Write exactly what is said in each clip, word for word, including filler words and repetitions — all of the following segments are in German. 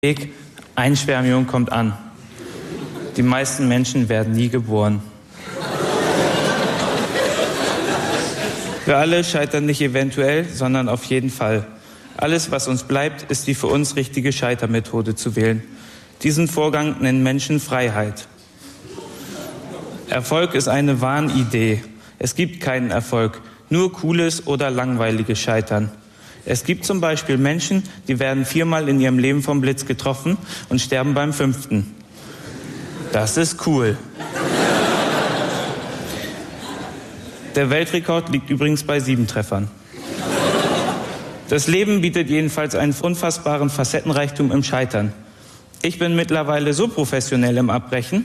Weg, ein Spermium kommt an. Die meisten Menschen werden nie geboren. Wir alle scheitern nicht eventuell, sondern auf jeden Fall. Alles, was uns bleibt, ist die für uns richtige Scheitermethode zu wählen. Diesen Vorgang nennen Menschen Freiheit. Erfolg ist eine Wahnidee. Es gibt keinen Erfolg, nur cooles oder langweiliges Scheitern. Es gibt zum Beispiel Menschen, die werden viermal in ihrem Leben vom Blitz getroffen und sterben beim fünften. Das ist cool. Der Weltrekord liegt übrigens bei sieben Treffern. Das Leben bietet jedenfalls einen unfassbaren Facettenreichtum im Scheitern. Ich bin mittlerweile so professionell im Abbrechen.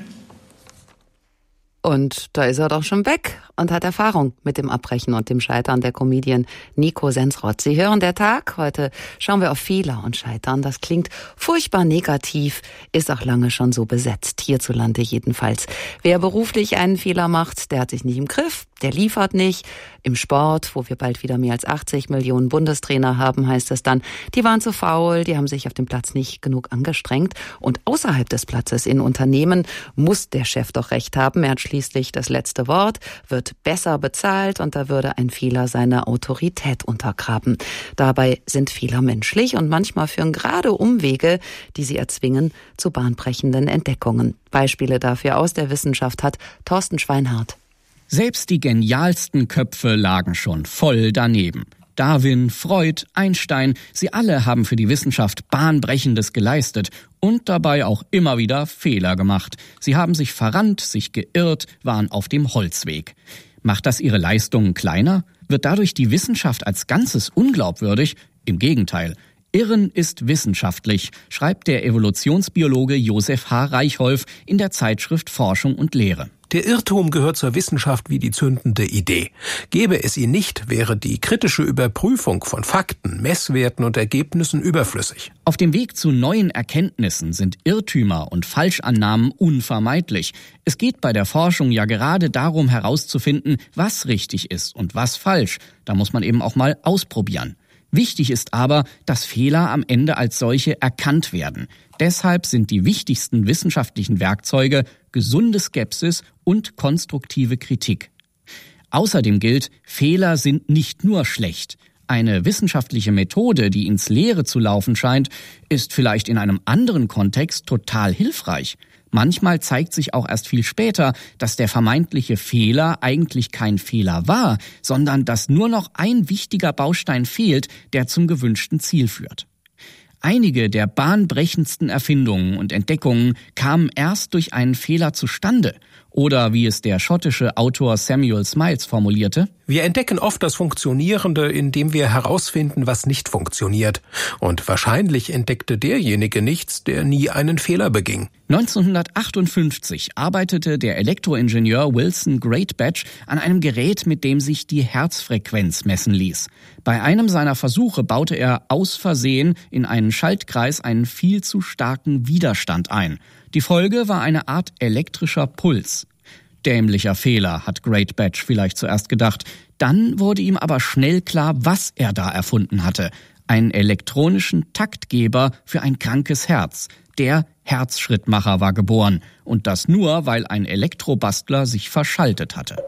Und da ist er doch schon weg und hat Erfahrung mit dem Abbrechen und dem Scheitern, der Comedian Nico Sensrott. Sie hören der Tag. Heute schauen wir auf Fehler und Scheitern. Das klingt furchtbar negativ, ist auch lange schon so besetzt, hierzulande jedenfalls. Wer beruflich einen Fehler macht, der hat sich nicht im Griff, der liefert nicht. Im Sport, wo wir bald wieder mehr als achtzig Millionen Bundestrainer haben, heißt es dann, die waren zu faul, die haben sich auf dem Platz nicht genug angestrengt. Und außerhalb des Platzes in Unternehmen muss der Chef doch recht haben. Er hat schließlich das letzte Wort, wird besser bezahlt und da würde ein Fehler seine Autorität untergraben. Dabei sind Fehler menschlich und manchmal führen gerade Umwege, die sie erzwingen, zu bahnbrechenden Entdeckungen. Beispiele dafür aus der Wissenschaft hat Thorsten Schweinhardt. Selbst die genialsten Köpfe lagen schon voll daneben. Darwin, Freud, Einstein, sie alle haben für die Wissenschaft Bahnbrechendes geleistet und dabei auch immer wieder Fehler gemacht. Sie haben sich verrannt, sich geirrt, waren auf dem Holzweg. Macht das ihre Leistungen kleiner? Wird dadurch die Wissenschaft als Ganzes unglaubwürdig? Im Gegenteil. Irren ist wissenschaftlich, schreibt der Evolutionsbiologe Josef H. Reichholf in der Zeitschrift Forschung und Lehre. Der Irrtum gehört zur Wissenschaft wie die zündende Idee. Gäbe es ihn nicht, wäre die kritische Überprüfung von Fakten, Messwerten und Ergebnissen überflüssig. Auf dem Weg zu neuen Erkenntnissen sind Irrtümer und Falschannahmen unvermeidlich. Es geht bei der Forschung ja gerade darum herauszufinden, was richtig ist und was falsch. Da muss man eben auch mal ausprobieren. Wichtig ist aber, dass Fehler am Ende als solche erkannt werden. Deshalb sind die wichtigsten wissenschaftlichen Werkzeuge gesunde Skepsis und konstruktive Kritik. Außerdem gilt, Fehler sind nicht nur schlecht. Eine wissenschaftliche Methode, die ins Leere zu laufen scheint, ist vielleicht in einem anderen Kontext total hilfreich. Manchmal zeigt sich auch erst viel später, dass der vermeintliche Fehler eigentlich kein Fehler war, sondern dass nur noch ein wichtiger Baustein fehlt, der zum gewünschten Ziel führt. Einige der bahnbrechendsten Erfindungen und Entdeckungen kamen erst durch einen Fehler zustande. Oder wie es der schottische Autor Samuel Smiles formulierte: Wir entdecken oft das Funktionierende, indem wir herausfinden, was nicht funktioniert. Und wahrscheinlich entdeckte derjenige nichts, der nie einen Fehler beging. neunzehnhundertachtundfünfzig arbeitete der Elektroingenieur Wilson Greatbatch an einem Gerät, mit dem sich die Herzfrequenz messen ließ. Bei einem seiner Versuche baute er aus Versehen in einen Schaltkreis einen viel zu starken Widerstand ein. Die Folge war eine Art elektrischer Puls. Dämlicher Fehler, hat Greatbatch vielleicht zuerst gedacht. Dann wurde ihm aber schnell klar, was er da erfunden hatte. Einen elektronischen Taktgeber für ein krankes Herz. Der Herzschrittmacher war geboren. Und das nur, weil ein Elektrobastler sich verschaltet hatte.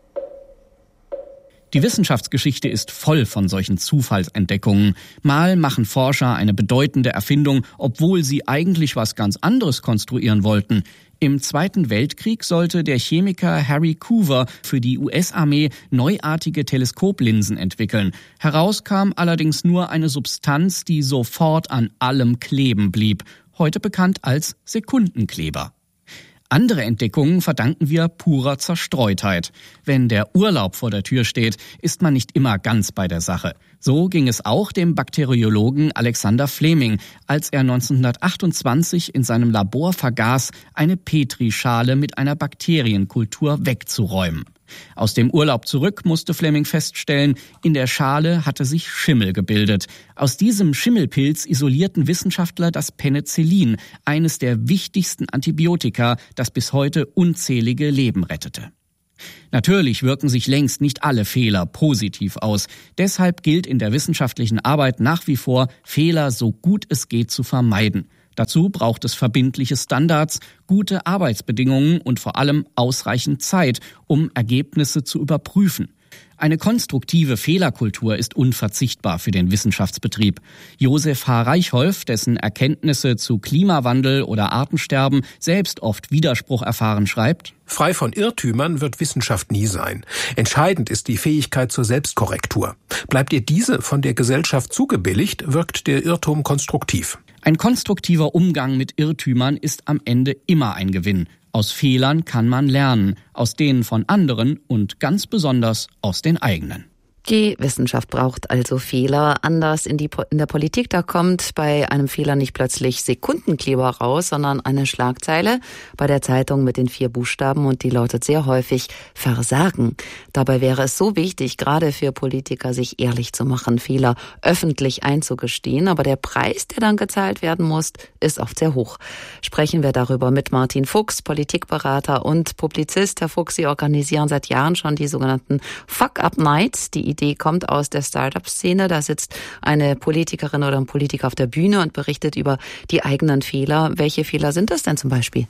Die Wissenschaftsgeschichte ist voll von solchen Zufallsentdeckungen. Mal machen Forscher eine bedeutende Erfindung, obwohl sie eigentlich was ganz anderes konstruieren wollten. Im Zweiten Weltkrieg sollte der Chemiker Harry Coover für die U S-Armee neuartige Teleskoplinsen entwickeln. Heraus kam allerdings nur eine Substanz, die sofort an allem kleben blieb. Heute bekannt als Sekundenkleber. Andere Entdeckungen verdanken wir purer Zerstreutheit. Wenn der Urlaub vor der Tür steht, ist man nicht immer ganz bei der Sache. So ging es auch dem Bakteriologen Alexander Fleming, als er neunzehnhundertachtundzwanzig in seinem Labor vergaß, eine Petrischale mit einer Bakterienkultur wegzuräumen. Aus dem Urlaub zurück musste Fleming feststellen, in der Schale hatte sich Schimmel gebildet. Aus diesem Schimmelpilz isolierten Wissenschaftler das Penicillin, eines der wichtigsten Antibiotika, das bis heute unzählige Leben rettete. Natürlich wirken sich längst nicht alle Fehler positiv aus. Deshalb gilt in der wissenschaftlichen Arbeit nach wie vor, Fehler so gut es geht zu vermeiden. Dazu braucht es verbindliche Standards, gute Arbeitsbedingungen und vor allem ausreichend Zeit, um Ergebnisse zu überprüfen. Eine konstruktive Fehlerkultur ist unverzichtbar für den Wissenschaftsbetrieb. Josef H. Reichholf, dessen Erkenntnisse zu Klimawandel oder Artensterben selbst oft Widerspruch erfahren, schreibt: Frei von Irrtümern wird Wissenschaft nie sein. Entscheidend ist die Fähigkeit zur Selbstkorrektur. Bleibt ihr diese von der Gesellschaft zugebilligt, wirkt der Irrtum konstruktiv. Ein konstruktiver Umgang mit Irrtümern ist am Ende immer ein Gewinn. Aus Fehlern kann man lernen, aus denen von anderen und ganz besonders aus den eigenen. Die Wissenschaft braucht also Fehler. Anders in, die, in der Politik, da kommt bei einem Fehler nicht plötzlich Sekundenkleber raus, sondern eine Schlagzeile bei der Zeitung mit den vier Buchstaben, und die lautet sehr häufig Versagen. Dabei wäre es so wichtig, gerade für Politiker, sich ehrlich zu machen, Fehler öffentlich einzugestehen. Aber der Preis, der dann gezahlt werden muss, ist oft sehr hoch. Sprechen wir darüber mit Martin Fuchs, Politikberater und Publizist. Herr Fuchs, Sie organisieren seit Jahren schon die sogenannten Fuck-Up-Nights. Die Die kommt aus der Start-up-Szene. Da sitzt eine Politikerin oder ein Politiker auf der Bühne und berichtet über die eigenen Fehler. Welche Fehler sind das denn zum Beispiel?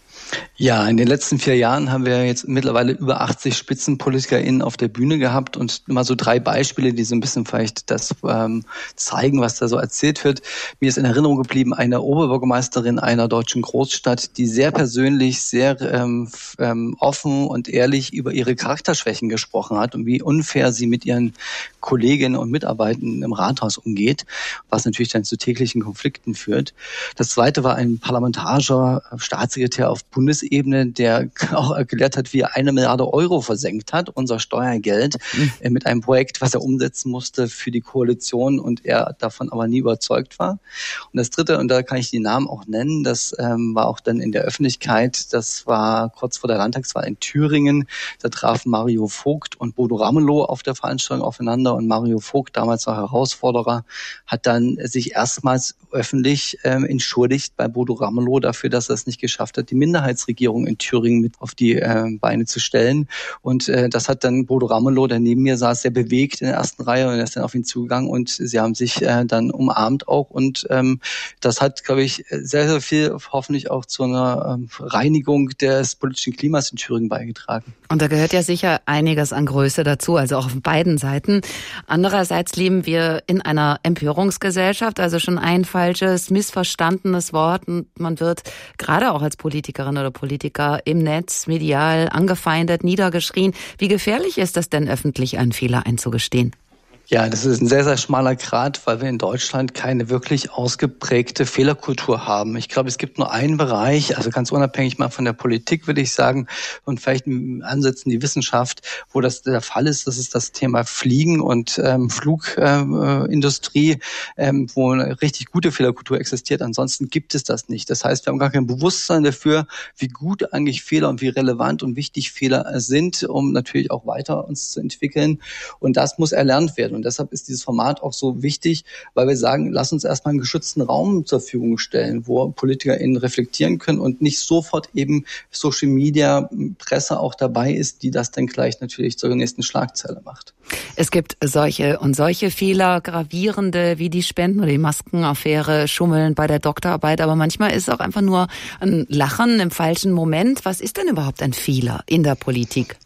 Ja, in den letzten vier Jahren haben wir jetzt mittlerweile über achtzig SpitzenpolitikerInnen auf der Bühne gehabt, und mal so drei Beispiele, die so ein bisschen vielleicht das ähm, zeigen, was da so erzählt wird. Mir ist in Erinnerung geblieben eine Oberbürgermeisterin einer deutschen Großstadt, die sehr persönlich, sehr ähm, ähm, offen und ehrlich über ihre Charakterschwächen gesprochen hat und wie unfair sie mit ihren Kolleginnen und Mitarbeitern im Rathaus umgeht, was natürlich dann zu täglichen Konflikten führt. Das zweite war ein parlamentarischer Staatssekretär auf Bundesebene, der auch erklärt hat, wie er eine Milliarde Euro versenkt hat, unser Steuergeld, mhm. mit einem Projekt, was er umsetzen musste für die Koalition, und er davon aber nie überzeugt war. Und das dritte, und da kann ich die Namen auch nennen, das ähm, war auch dann in der Öffentlichkeit, das war kurz vor der Landtagswahl in Thüringen. Da trafen Mario Vogt und Bodo Ramelow auf der Veranstaltung aufeinander, und Mario Vogt, damals noch Herausforderer, hat dann sich erstmals öffentlich ähm, entschuldigt bei Bodo Ramelow dafür, dass er es nicht geschafft hat, die Minderheitsregierung in Thüringen mit auf die äh, Beine zu stellen. Und äh, das hat dann Bodo Ramelow, der neben mir saß, sehr bewegt in der ersten Reihe, und er ist dann auf ihn zugegangen, und sie haben sich äh, dann umarmt auch, und ähm, das hat, glaube ich, sehr, sehr viel hoffentlich auch zu einer ähm, Reinigung des politischen Klimas in Thüringen beigetragen. Und da gehört ja sicher einiges an Größe dazu, also auch auf beiden Seiten. Andererseits leben wir in einer Empörungsgesellschaft, also schon ein falsches, missverstandenes Wort, und man wird gerade auch als Politikerin oder Politiker im Netz medial angefeindet, niedergeschrien. Wie gefährlich ist es denn, öffentlich einen Fehler einzugestehen? Ja, das ist ein sehr, sehr schmaler Grat, weil wir in Deutschland keine wirklich ausgeprägte Fehlerkultur haben. Ich glaube, es gibt nur einen Bereich, also ganz unabhängig mal von der Politik, würde ich sagen, und vielleicht in Ansätzen die Wissenschaft, wo das der Fall ist. Das ist das Thema Fliegen und ähm, Flugindustrie, äh, ähm, wo eine richtig gute Fehlerkultur existiert. Ansonsten gibt es das nicht. Das heißt, wir haben gar kein Bewusstsein dafür, wie gut eigentlich Fehler und wie relevant und wichtig Fehler sind, um natürlich auch weiter uns zu entwickeln. Und das muss erlernt werden. Und deshalb ist dieses Format auch so wichtig, weil wir sagen, lass uns erstmal einen geschützten Raum zur Verfügung stellen, wo PolitikerInnen reflektieren können und nicht sofort eben Social Media, Presse auch dabei ist, die das dann gleich natürlich zur nächsten Schlagzeile macht. Es gibt solche und solche Fehler, gravierende wie die Spenden- oder die Maskenaffäre, Schummeln bei der Doktorarbeit, aber manchmal ist es auch einfach nur ein Lachen im falschen Moment. Was ist denn überhaupt ein Fehler in der Politik?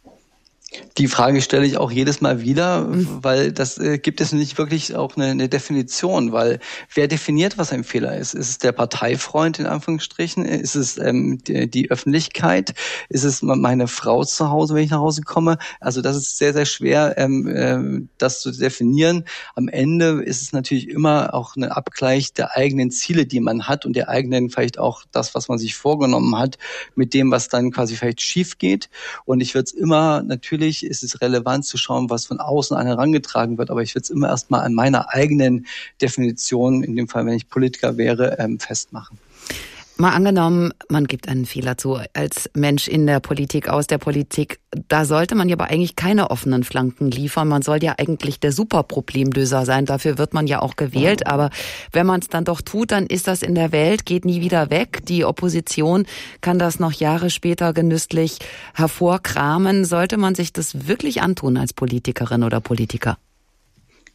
Die Frage stelle ich auch jedes Mal wieder, weil das äh, gibt es nicht wirklich auch eine, eine Definition, weil wer definiert, was ein Fehler ist? Ist es der Parteifreund in Anführungsstrichen? Ist es ähm, die, die Öffentlichkeit? Ist es meine Frau zu Hause, wenn ich nach Hause komme? Also das ist sehr, sehr schwer, ähm, äh, das zu definieren. Am Ende ist es natürlich immer auch ein Abgleich der eigenen Ziele, die man hat, und der eigenen vielleicht auch das, was man sich vorgenommen hat, mit dem, was dann quasi vielleicht schief geht. Und ich würde es immer natürlich Natürlich ist es relevant zu schauen, was von außen an herangetragen wird, aber ich würde es immer erstmal an meiner eigenen Definition, in dem Fall, wenn ich Politiker wäre, ähm, festmachen. Mal angenommen, man gibt einen Fehler zu als Mensch in der Politik, aus der Politik. Da sollte man ja aber eigentlich keine offenen Flanken liefern. Man soll ja eigentlich der Superproblemlöser sein. Dafür wird man ja auch gewählt. Aber wenn man es dann doch tut, dann ist das in der Welt, geht nie wieder weg. Die Opposition kann das noch Jahre später genüsslich hervorkramen. Sollte man sich das wirklich antun als Politikerin oder Politiker?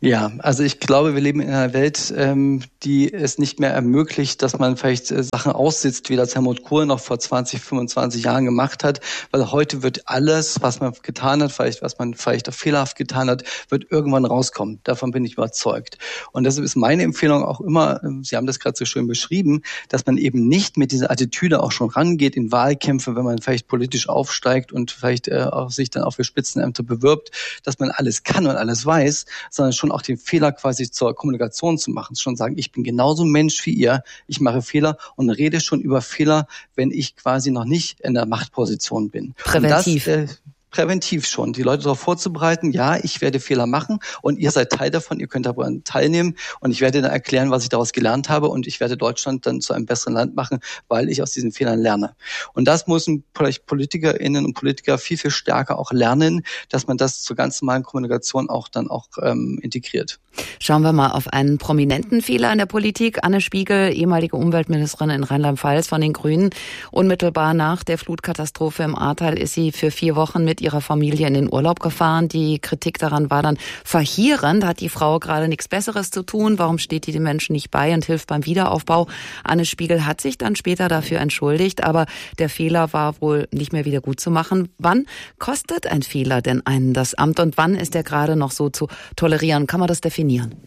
Ja, also ich glaube, wir leben in einer Welt, ähm, die es nicht mehr ermöglicht, dass man vielleicht äh, Sachen aussitzt, wie das Helmut Kohl noch vor zwanzig, fünfundzwanzig Jahren gemacht hat, weil heute wird alles, was man getan hat, vielleicht was man vielleicht auch fehlerhaft getan hat, wird irgendwann rauskommen. Davon bin ich überzeugt. Und deshalb ist meine Empfehlung auch immer, Sie haben das gerade so schön beschrieben, dass man eben nicht mit dieser Attitüde auch schon rangeht in Wahlkämpfe, wenn man vielleicht politisch aufsteigt und vielleicht äh, auch sich dann auch für Spitzenämter bewirbt, dass man alles kann und alles weiß, sondern schon auch den Fehler quasi zur Kommunikation zu machen, schon sagen, ich bin genauso Mensch wie ihr, ich mache Fehler und rede schon über Fehler, wenn ich quasi noch nicht in der Machtposition bin. Präventiv. Und das, äh, Präventiv schon, die Leute darauf vorzubereiten, ja, ich werde Fehler machen und ihr seid Teil davon, ihr könnt daran teilnehmen und ich werde dann erklären, was ich daraus gelernt habe und ich werde Deutschland dann zu einem besseren Land machen, weil ich aus diesen Fehlern lerne. Und das müssen vielleicht PolitikerInnen und Politiker viel, viel stärker auch lernen, dass man das zur ganz normalen Kommunikation auch dann auch ähm, integriert. Schauen wir mal auf einen prominenten Fehler in der Politik. Anne Spiegel, ehemalige Umweltministerin in Rheinland-Pfalz von den Grünen. Unmittelbar nach der Flutkatastrophe im Ahrtal ist sie für vier Wochen mit ihrer Familie in den Urlaub gefahren. Die Kritik daran war dann verheerend. Hat die Frau gerade nichts Besseres zu tun? Warum steht die den Menschen nicht bei und hilft beim Wiederaufbau? Anne Spiegel hat sich dann später dafür entschuldigt, aber der Fehler war wohl nicht mehr wieder gut zu machen. Wann kostet ein Fehler denn einen das Amt und wann ist er gerade noch so zu tolerieren? Kann man das definieren?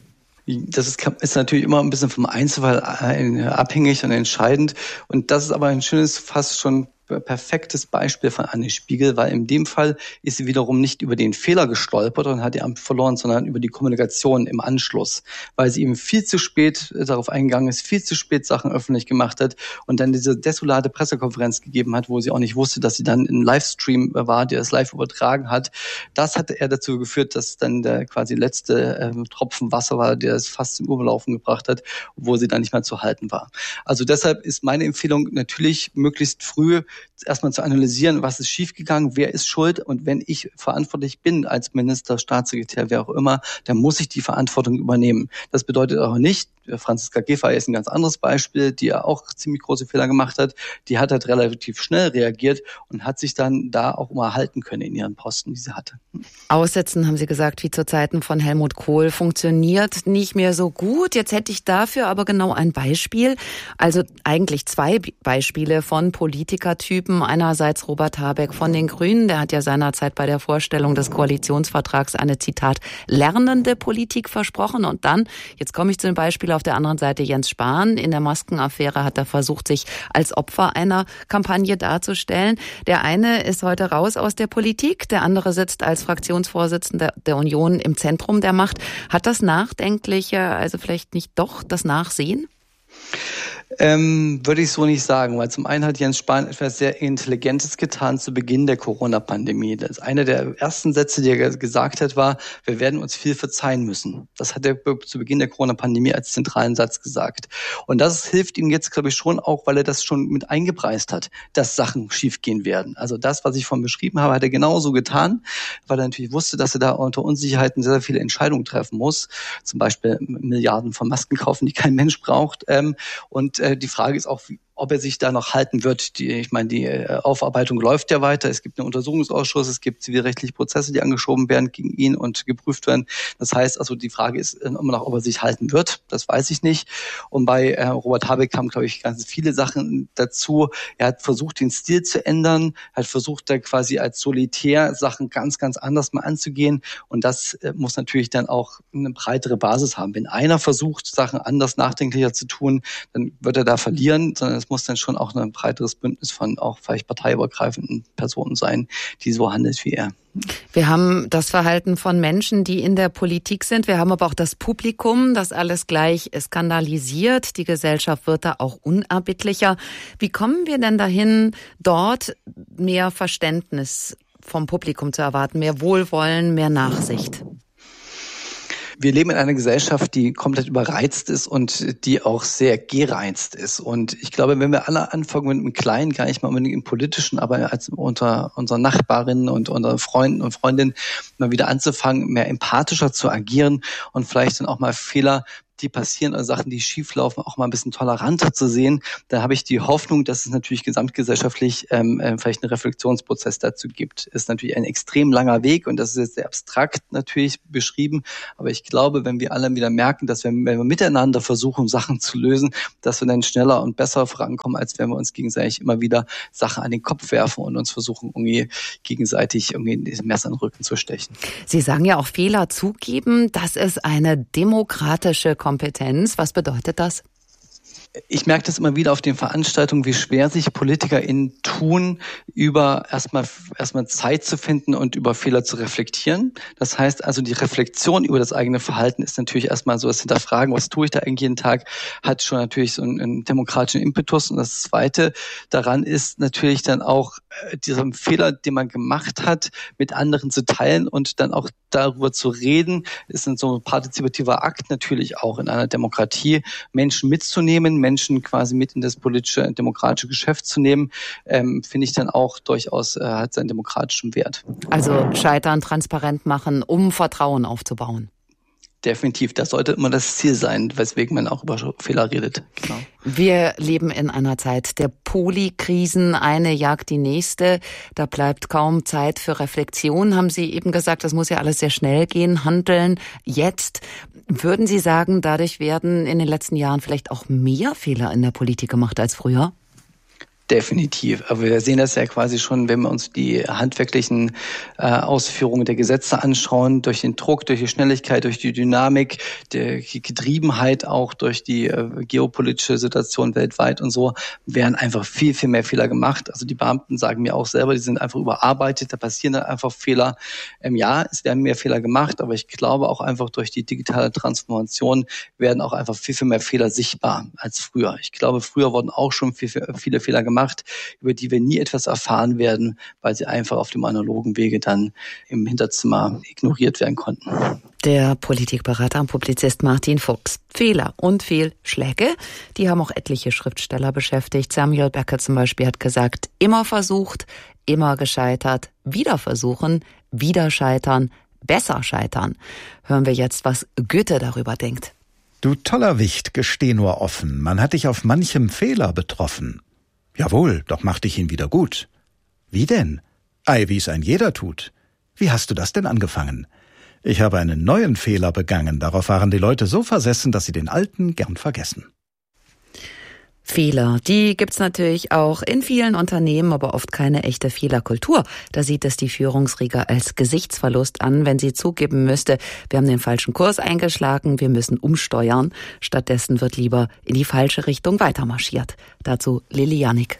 Das ist, ist natürlich immer ein bisschen vom Einzelfall abhängig und entscheidend. Und das ist aber ein schönes, fast schon perfektes Beispiel von Anne Spiegel, weil in dem Fall ist sie wiederum nicht über den Fehler gestolpert und hat ihr Amt verloren, sondern über die Kommunikation im Anschluss, weil sie eben viel zu spät darauf eingegangen ist, viel zu spät Sachen öffentlich gemacht hat und dann diese desolate Pressekonferenz gegeben hat, wo sie auch nicht wusste, dass sie dann im Livestream war, der es live übertragen hat. Das hat eher dazu geführt, dass dann der quasi letzte äh, Tropfen Wasser war, der es fast zum Überlaufen gebracht hat, obwohl sie dann nicht mehr zu halten war. Also deshalb ist meine Empfehlung natürlich möglichst früh erstmal zu analysieren, was ist schiefgegangen, wer ist schuld und wenn ich verantwortlich bin als Minister, Staatssekretär, wer auch immer, dann muss ich die Verantwortung übernehmen. Das bedeutet auch nicht, Franziska Giffey ist ein ganz anderes Beispiel, die ja auch ziemlich große Fehler gemacht hat, die hat halt relativ schnell reagiert und hat sich dann da auch immer halten können in ihren Posten, die sie hatte. Aussetzen, haben Sie gesagt, wie zu Zeiten von Helmut Kohl, funktioniert nicht mehr so gut. Jetzt hätte ich dafür aber genau ein Beispiel, also eigentlich zwei Beispiele von Politikertypen. Einerseits Robert Habeck von den Grünen, der hat ja seinerzeit bei der Vorstellung des Koalitionsvertrags eine, Zitat, lernende Politik versprochen. Und dann, jetzt komme ich zu dem Beispiel auf der anderen Seite, Jens Spahn. In der Maskenaffäre hat er versucht, sich als Opfer einer Kampagne darzustellen. Der eine ist heute raus aus der Politik, der andere sitzt als Fraktionsvorsitzender der Union im Zentrum der Macht. Hat das Nachdenkliche, also vielleicht nicht doch das Nachsehen? Ähm, würde ich so nicht sagen, weil zum einen hat Jens Spahn etwas sehr Intelligentes getan zu Beginn der Corona-Pandemie. Das ist einer der ersten Sätze, die er gesagt hat, war, wir werden uns viel verzeihen müssen. Das hat er zu Beginn der Corona-Pandemie als zentralen Satz gesagt. Und das hilft ihm jetzt, glaube ich, schon auch, weil er das schon mit eingepreist hat, dass Sachen schiefgehen werden. Also das, was ich vorhin beschrieben habe, hat er genauso getan, weil er natürlich wusste, dass er da unter Unsicherheiten sehr, sehr viele Entscheidungen treffen muss. Zum Beispiel Milliarden von Masken kaufen, die kein Mensch braucht. Und die Frage ist auch, wie, ob er sich da noch halten wird. Die, ich meine, die Aufarbeitung läuft ja weiter. Es gibt einen Untersuchungsausschuss, es gibt zivilrechtliche Prozesse, die angeschoben werden gegen ihn und geprüft werden. Das heißt also, die Frage ist immer noch, ob er sich halten wird. Das weiß ich nicht. Und bei äh, Robert Habeck kamen, glaube ich, ganz viele Sachen dazu. Er hat versucht, den Stil zu ändern, hat versucht, da quasi als Solitär Sachen ganz, ganz anders mal anzugehen. Und das äh, muss natürlich dann auch eine breitere Basis haben. Wenn einer versucht, Sachen anders nachdenklicher zu tun, dann wird er da verlieren, sondern es muss dann schon auch ein breiteres Bündnis von auch vielleicht parteiübergreifenden Personen sein, die so handelt wie er. Wir haben das Verhalten von Menschen, die in der Politik sind. Wir haben aber auch das Publikum, das alles gleich skandalisiert. Die Gesellschaft wird da auch unerbittlicher. Wie kommen wir denn dahin, dort mehr Verständnis vom Publikum zu erwarten, mehr Wohlwollen, mehr Nachsicht? Wir leben in einer Gesellschaft, die komplett überreizt ist und die auch sehr gereizt ist. Und ich glaube, wenn wir alle anfangen mit einem Kleinen, gar nicht mal unbedingt im Politischen, aber als unter unseren Nachbarinnen und unter Freunden und Freundinnen mal wieder anzufangen, mehr empathischer zu agieren und vielleicht dann auch mal Fehler die passieren oder Sachen, die schieflaufen, auch mal ein bisschen toleranter zu sehen. Da habe ich die Hoffnung, dass es natürlich gesamtgesellschaftlich ähm, vielleicht einen Reflexionsprozess dazu gibt. Ist natürlich ein extrem langer Weg und das ist jetzt sehr abstrakt natürlich beschrieben. Aber ich glaube, wenn wir alle wieder merken, dass wir, wenn wir miteinander versuchen, Sachen zu lösen, dass wir dann schneller und besser vorankommen, als wenn wir uns gegenseitig immer wieder Sachen an den Kopf werfen und uns versuchen, irgendwie gegenseitig irgendwie das Messer in den Rücken zu stechen. Sie sagen ja auch Fehler zugeben, das ist eine demokratische Kompetenz. Was bedeutet das? Ich merke das immer wieder auf den Veranstaltungen, wie schwer sich PolitikerInnen tun, über erstmal erstmal Zeit zu finden und über Fehler zu reflektieren. Das heißt also, die Reflexion über das eigene Verhalten ist natürlich erstmal so das Hinterfragen, was tue ich da eigentlich jeden Tag, hat schon natürlich so einen, einen demokratischen Impetus. Und das Zweite daran ist natürlich dann auch diesen Fehler, den man gemacht hat, mit anderen zu teilen und dann auch darüber zu reden. Ist so ein partizipativer Akt natürlich auch in einer Demokratie, Menschen mitzunehmen, Menschen quasi mit in das politische, demokratische Geschäft zu nehmen, ähm, finde ich dann auch durchaus, äh, hat seinen demokratischen Wert. Also Scheitern transparent machen, um Vertrauen aufzubauen. Definitiv, das sollte immer das Ziel sein, weswegen man auch über Fehler redet. Genau. Wir leben in einer Zeit der Polykrisen, eine jagt die nächste. Da bleibt kaum Zeit für Reflexion, haben Sie eben gesagt, das muss ja alles sehr schnell gehen, handeln jetzt. Würden Sie sagen, dadurch werden in den letzten Jahren vielleicht auch mehr Fehler in der Politik gemacht als früher? Definitiv. Aber wir sehen das ja quasi schon, wenn wir uns die handwerklichen äh, Ausführungen der Gesetze anschauen, durch den Druck, durch die Schnelligkeit, durch die Dynamik, die Getriebenheit auch durch die äh, geopolitische Situation weltweit und so, werden einfach viel, viel mehr Fehler gemacht. Also die Beamten sagen mir auch selber, die sind einfach überarbeitet, da passieren dann einfach Fehler. Ähm, ja, es werden mehr Fehler gemacht, aber ich glaube auch einfach durch die digitale Transformation werden auch einfach viel, viel mehr Fehler sichtbar als früher. Ich glaube, früher wurden auch schon viel, viele Fehler gemacht. Macht, über die wir nie etwas erfahren werden, weil sie einfach auf dem analogen Wege dann im Hinterzimmer ignoriert werden konnten. Der Politikberater und Publizist Martin Fuchs. Fehler und Fehlschläge, die haben auch etliche Schriftsteller beschäftigt. Samuel Beckett zum Beispiel hat gesagt, immer versucht, immer gescheitert, wieder versuchen, wieder scheitern, besser scheitern. Hören wir jetzt, was Goethe darüber denkt. Du toller Wicht, gesteh nur offen, man hat dich auf manchem Fehler betroffen. Jawohl, doch machte ich ihn wieder gut. Wie denn? Ei, wie es ein jeder tut. Wie hast du das denn angefangen? Ich habe einen neuen Fehler begangen, darauf waren die Leute so versessen, dass sie den alten gern vergessen. Fehler, die gibt's natürlich auch in vielen Unternehmen, aber oft keine echte Fehlerkultur. Da sieht es die Führungsriege als Gesichtsverlust an, wenn sie zugeben müsste, wir haben den falschen Kurs eingeschlagen, wir müssen umsteuern. Stattdessen wird lieber in die falsche Richtung weitermarschiert. Dazu Lilly Janik.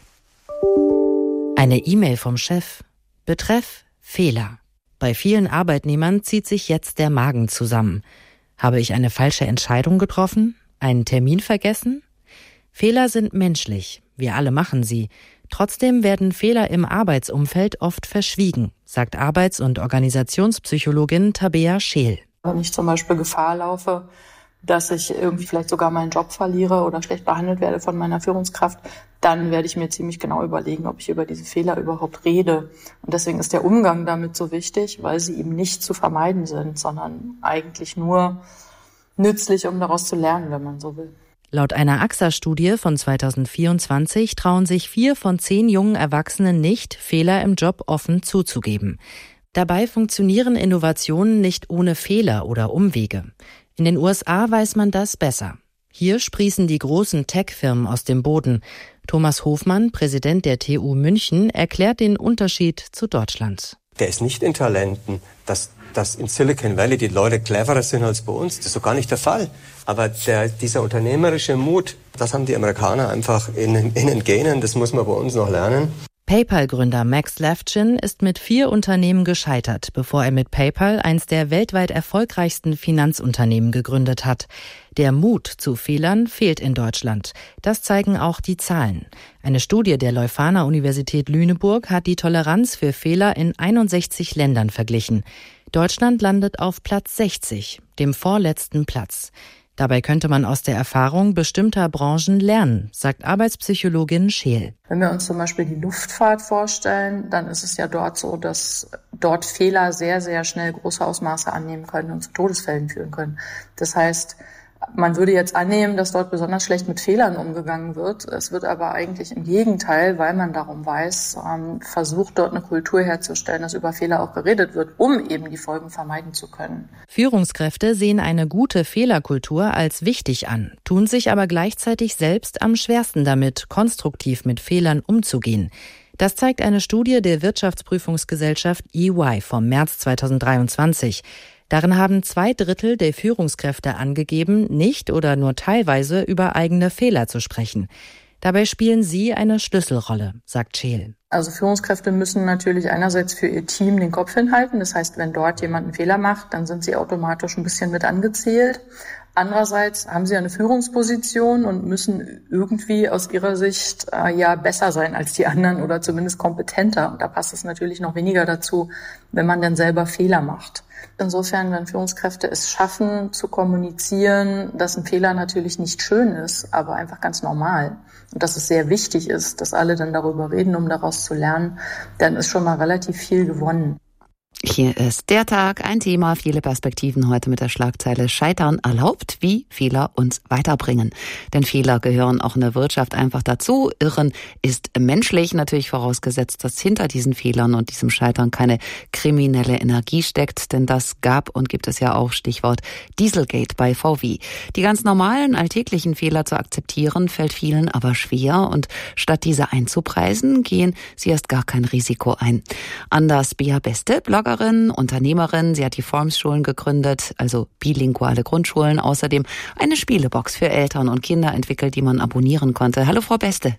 Eine E-Mail vom Chef. Betreff Fehler. Bei vielen Arbeitnehmern zieht sich jetzt der Magen zusammen. Habe ich eine falsche Entscheidung getroffen? Einen Termin vergessen? Fehler sind menschlich, wir alle machen sie. Trotzdem werden Fehler im Arbeitsumfeld oft verschwiegen, sagt Arbeits- und Organisationspsychologin Tabea Scheel. Wenn ich zum Beispiel Gefahr laufe, dass ich irgendwie vielleicht sogar meinen Job verliere oder schlecht behandelt werde von meiner Führungskraft, dann werde ich mir ziemlich genau überlegen, ob ich über diese Fehler überhaupt rede. Und deswegen ist der Umgang damit so wichtig, weil sie eben nicht zu vermeiden sind, sondern eigentlich nur nützlich, um daraus zu lernen, wenn man so will. Laut einer A X A-Studie von zweitausendvierundzwanzig trauen sich vier von zehn jungen Erwachsenen nicht, Fehler im Job offen zuzugeben. Dabei funktionieren Innovationen nicht ohne Fehler oder Umwege. In den U S A weiß man das besser. Hier sprießen die großen Tech-Firmen aus dem Boden. Thomas Hofmann, Präsident der T U München, erklärt den Unterschied zu Deutschland. Der ist nicht in Talenten, dass, dass in Silicon Valley die Leute cleverer sind als bei uns. Das ist so gar nicht der Fall. Aber der, dieser unternehmerische Mut, das haben die Amerikaner einfach in, in den Genen. Das muss man bei uns noch lernen. PayPal-Gründer Max Levchin ist mit vier Unternehmen gescheitert, bevor er mit PayPal eins der weltweit erfolgreichsten Finanzunternehmen gegründet hat. Der Mut zu Fehlern fehlt in Deutschland. Das zeigen auch die Zahlen. Eine Studie der Leuphana Universität Lüneburg hat die Toleranz für Fehler in einundsechzig Ländern verglichen. Deutschland landet auf Platz sechzig, dem vorletzten Platz. Dabei könnte man aus der Erfahrung bestimmter Branchen lernen, sagt Arbeitspsychologin Scheel. Wenn wir uns zum Beispiel die Luftfahrt vorstellen, dann ist es ja dort so, dass dort Fehler sehr, sehr schnell große Ausmaße annehmen können und zu Todesfällen führen können. Das heißt, Man würde jetzt annehmen, dass dort besonders schlecht mit Fehlern umgegangen wird. Es wird aber eigentlich im Gegenteil, weil man darum weiß, versucht, dort eine Kultur herzustellen, dass über Fehler auch geredet wird, um eben die Folgen vermeiden zu können. Führungskräfte sehen eine gute Fehlerkultur als wichtig an, tun sich aber gleichzeitig selbst am schwersten damit, konstruktiv mit Fehlern umzugehen. Das zeigt eine Studie der Wirtschaftsprüfungsgesellschaft E Y vom März zweitausenddreiundzwanzig. Darin haben zwei Drittel der Führungskräfte angegeben, nicht oder nur teilweise über eigene Fehler zu sprechen. Dabei spielen sie eine Schlüsselrolle, sagt Scheel. Also Führungskräfte müssen natürlich einerseits für ihr Team den Kopf hinhalten. Das heißt, wenn dort jemand einen Fehler macht, dann sind sie automatisch ein bisschen mit angezählt. Andererseits haben sie eine Führungsposition und müssen irgendwie aus ihrer Sicht äh, ja besser sein als die anderen oder zumindest kompetenter. Und da passt es natürlich noch weniger dazu, wenn man dann selber Fehler macht. Insofern, wenn Führungskräfte es schaffen, zu kommunizieren, dass ein Fehler natürlich nicht schön ist, aber einfach ganz normal und dass es sehr wichtig ist, dass alle dann darüber reden, um daraus zu lernen, dann ist schon mal relativ viel gewonnen. Hier ist der Tag, ein Thema, viele Perspektiven heute mit der Schlagzeile Scheitern erlaubt, wie Fehler uns weiterbringen. Denn Fehler gehören auch in der Wirtschaft einfach dazu. Irren ist menschlich, natürlich vorausgesetzt, dass hinter diesen Fehlern und diesem Scheitern keine kriminelle Energie steckt. Denn das gab und gibt es ja auch, Stichwort Dieselgate bei V W. Die ganz normalen, alltäglichen Fehler zu akzeptieren, fällt vielen aber schwer. Und statt diese einzupreisen, gehen sie erst gar kein Risiko ein. Anders Bea Beste, Blogger, Unternehmerin, sie hat die Forms-Schulen gegründet, also bilinguale Grundschulen, außerdem eine Spielebox für Eltern und Kinder entwickelt, die man abonnieren konnte. Hallo Frau Beste.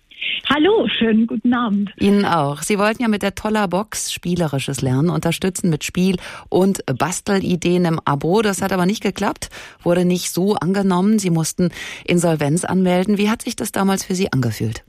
Hallo, schönen guten Abend. Ihnen auch. Sie wollten ja mit der Toller-Box spielerisches Lernen unterstützen mit Spiel- und Bastelideen im Abo. Das hat aber nicht geklappt, wurde nicht so angenommen. Sie mussten Insolvenz anmelden. Wie hat sich das damals für Sie angefühlt?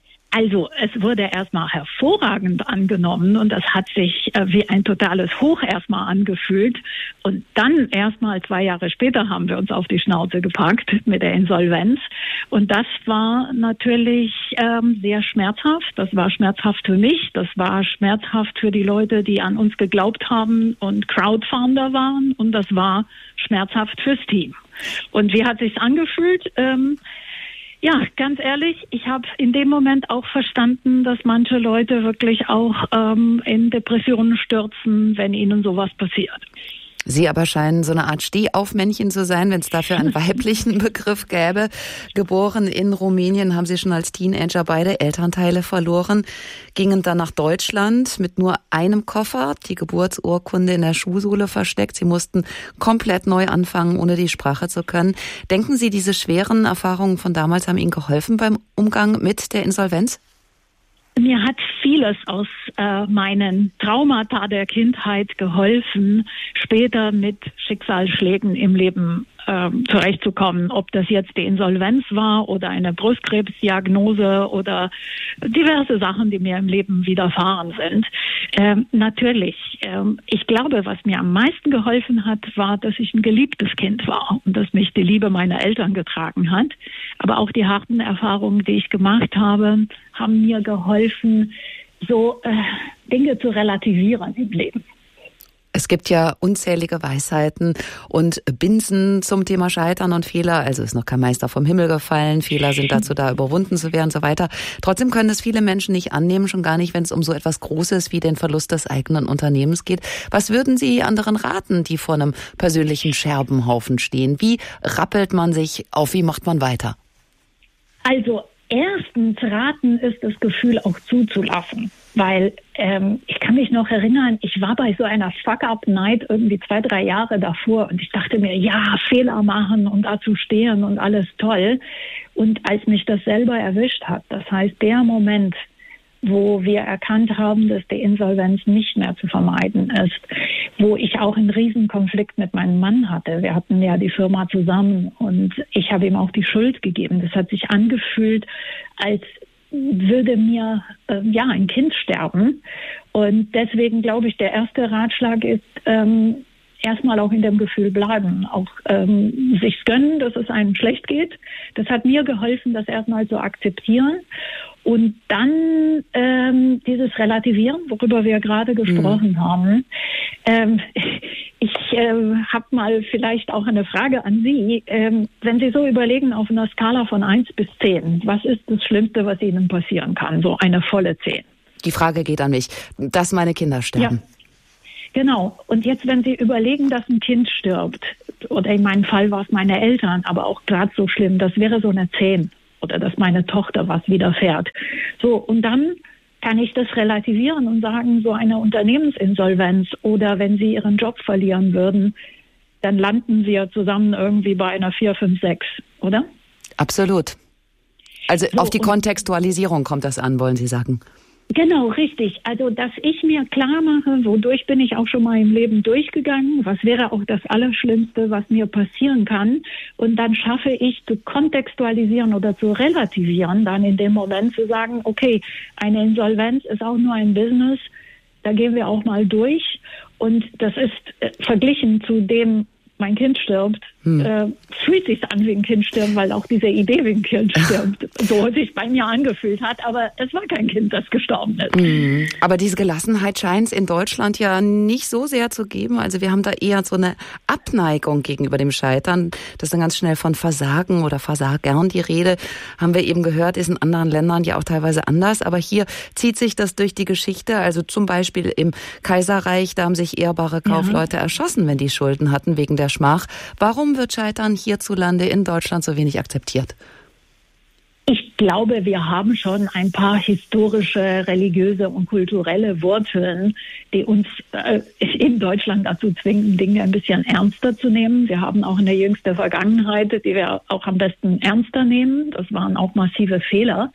Also es wurde erstmal hervorragend angenommen und das hat sich äh, wie ein totales Hoch erstmal angefühlt. Und dann erstmal zwei Jahre später haben wir uns auf die Schnauze gepackt mit der Insolvenz. Und das war natürlich ähm, sehr schmerzhaft. Das war schmerzhaft für mich, das war schmerzhaft für die Leute, die an uns geglaubt haben und Crowdfunder waren. Und das war schmerzhaft fürs Team. Und wie hat sich's angefühlt? Ähm, Ja, ganz ehrlich, ich habe in dem Moment auch verstanden, dass manche Leute wirklich auch ähm, in Depressionen stürzen, wenn ihnen sowas passiert. Sie aber scheinen so eine Art Stehaufmännchen zu sein, wenn es dafür einen weiblichen Begriff gäbe. Geboren in Rumänien, haben Sie schon als Teenager beide Elternteile verloren, gingen dann nach Deutschland mit nur einem Koffer, die Geburtsurkunde in der Schuhsohle versteckt. Sie mussten komplett neu anfangen, ohne die Sprache zu können. Denken Sie, diese schweren Erfahrungen von damals haben Ihnen geholfen beim Umgang mit der Insolvenz? Mir hat vieles aus äh, meinen Traumata der Kindheit geholfen, später mit Schicksalsschlägen im Leben äh, zurechtzukommen. Ob das jetzt die Insolvenz war oder eine Brustkrebsdiagnose oder diverse Sachen, die mir im Leben widerfahren sind. Ähm, natürlich, ähm, ich glaube, was mir am meisten geholfen hat, war, dass ich ein geliebtes Kind war und dass mich die Liebe meiner Eltern getragen hat. Aber auch die harten Erfahrungen, die ich gemacht habe, haben mir geholfen, so äh, Dinge zu relativieren im Leben. Es gibt ja unzählige Weisheiten und Binsen zum Thema Scheitern und Fehler. Also ist noch kein Meister vom Himmel gefallen. Fehler sind dazu da, überwunden zu werden und so weiter. Trotzdem können es viele Menschen nicht annehmen, schon gar nicht, wenn es um so etwas Großes wie den Verlust des eigenen Unternehmens geht. Was würden Sie anderen raten, die vor einem persönlichen Scherbenhaufen stehen? Wie rappelt man sich auf? Wie macht man weiter? Also erstens raten ist, das Gefühl auch zuzulassen. Weil ähm, ich kann mich noch erinnern, ich war bei so einer Fuck-Up-Night irgendwie zwei, drei Jahre davor und ich dachte mir, ja, Fehler machen und dazu stehen und alles toll. Und als mich das selber erwischt hat, das heißt der Moment, wo wir erkannt haben, dass die Insolvenz nicht mehr zu vermeiden ist, wo ich auch einen Riesenkonflikt mit meinem Mann hatte. Wir hatten ja die Firma zusammen und ich habe ihm auch die Schuld gegeben. Das hat sich angefühlt, als würde mir äh, ja ein Kind sterben. Und deswegen glaube ich, der erste Ratschlag ist, ähm, erstmal auch in dem Gefühl bleiben, auch ähm, sich gönnen, dass es einem schlecht geht. Das hat mir geholfen, das erstmal zu akzeptieren. Und dann ähm, dieses Relativieren, worüber wir gerade gesprochen mhm. haben. Ähm, ich äh, habe mal vielleicht auch eine Frage an Sie. Ähm, wenn Sie so überlegen auf einer Skala von eins bis zehn, was ist das Schlimmste, was Ihnen passieren kann? So eine volle zehn. Die Frage geht an mich, dass meine Kinder sterben. Ja. Genau. Und jetzt, wenn Sie überlegen, dass ein Kind stirbt, oder in meinem Fall war es meine Eltern, aber auch gerade so schlimm, das wäre so eine zehn. Oder dass meine Tochter was widerfährt. So, und dann kann ich das relativieren und sagen, so eine Unternehmensinsolvenz oder wenn Sie Ihren Job verlieren würden, dann landen Sie ja zusammen irgendwie bei einer vier, fünf, sechs, oder? Absolut. Also so, auf die Kontextualisierung kommt das an, wollen Sie sagen? Genau, richtig. Also, dass ich mir klar mache, wodurch bin ich auch schon mal im Leben durchgegangen, was wäre auch das Allerschlimmste, was mir passieren kann. Und dann schaffe ich zu kontextualisieren oder zu relativieren, dann in dem Moment zu sagen, okay, eine Insolvenz ist auch nur ein Business, da gehen wir auch mal durch. Und das ist äh, verglichen zu dem, mein Kind stirbt, hm. äh, fühlt sich an wie ein Kind stirbt, weil auch diese Idee wie ein Kind stirbt, so sich bei mir angefühlt hat. Aber es war kein Kind, das gestorben ist. Hm. Aber diese Gelassenheit scheint es in Deutschland ja nicht so sehr zu geben. Also wir haben da eher so eine Abneigung gegenüber dem Scheitern. Das ist dann ganz schnell von Versagen oder Versagern die Rede. Haben wir eben gehört, ist in anderen Ländern ja auch teilweise anders. Aber hier zieht sich das durch die Geschichte. Also zum Beispiel im Kaiserreich, da haben sich ehrbare Kaufleute ja. erschossen, wenn die Schulden hatten wegen der Schmach. Warum wird Scheitern hierzulande in Deutschland so wenig akzeptiert? Ich glaube, wir haben schon ein paar historische, religiöse und kulturelle Wurzeln, die uns äh, in Deutschland dazu zwingen, Dinge ein bisschen ernster zu nehmen. Wir haben auch eine jüngste Vergangenheit, die wir auch am besten ernster nehmen. Das waren auch massive Fehler.